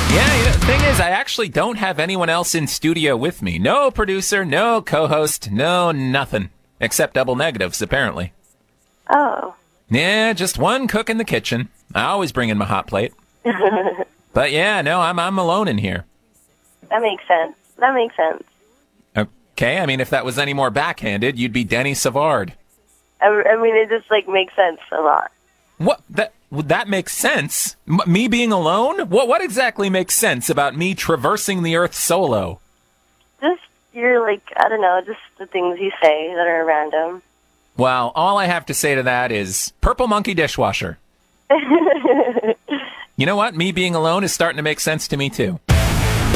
Yeah, the thing is, I actually don't have anyone else in studio with me. No producer, no co-host, no nothing. Except double negatives, apparently. Oh. Yeah, just one cook in the kitchen. I always bring in my hot plate. But yeah, no, I'm alone in here. That makes sense. That makes sense. Okay, I mean, if that was any more backhanded, you'd be Denny Savard. I mean, it just, makes sense a lot. What? That makes sense? Me being alone? What exactly makes sense about me traversing the earth solo? Just, you're, I don't know, just the things you say that are random. Well, all I have to say to that is Purple Monkey Dishwasher. You know what? Me being alone is starting to make sense to me, too.